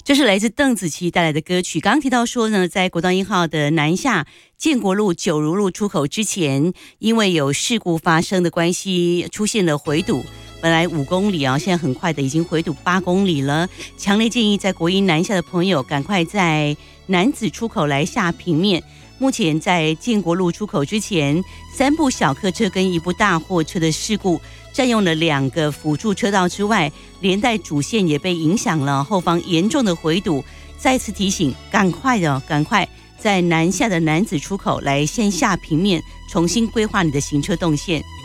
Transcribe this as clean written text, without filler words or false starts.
这是来自邓紫棋带来的歌曲。刚刚提到说呢，在国道1号的南下建国路九如路出口之前，因为有事故发生的关系，出现了回堵。本来5公里啊，现在很快的已经回堵8公里了。强烈建议在国一南下的朋友，赶快在楠梓出口来下平面。目前在建国路出口之前，3部小客车跟1部大货车的事故，占用了2个辅助车道之外，连带主线也被影响了，后方严重的回堵。再次提醒，赶快在南下的楠梓出口来先下平面，重新规划你的行车动线。